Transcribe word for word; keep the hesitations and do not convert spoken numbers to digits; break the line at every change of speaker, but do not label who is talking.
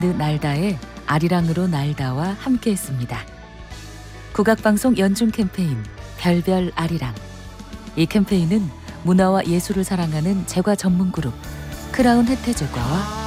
날다의 아리랑으로 날다와 함께했습니다. 국악방송 연중 캠페인 별별 아리랑. 이 캠페인은 문화와 예술을 사랑하는 제과 전문 그룹 크라운 혜태제과와